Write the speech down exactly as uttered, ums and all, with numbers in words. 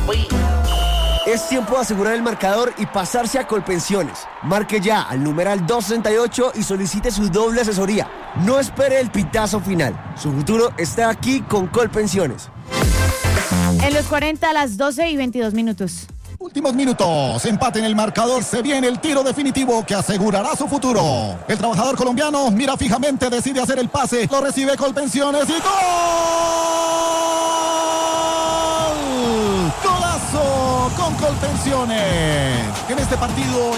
Es tiempo de asegurar el marcador y pasarse a Colpensiones. Marque ya al numeral doscientos sesenta y ocho y solicite su doble asesoría. No espere el pitazo final. Su futuro está aquí con Colpensiones. En los cuarenta a las doce y veintidós minutos. Últimos minutos, empate en el marcador, se viene el tiro definitivo que asegurará su futuro. El trabajador colombiano mira fijamente, decide hacer el pase, lo recibe Colpensiones y ¡gol! ¡Golazo con Colpensiones! En este partido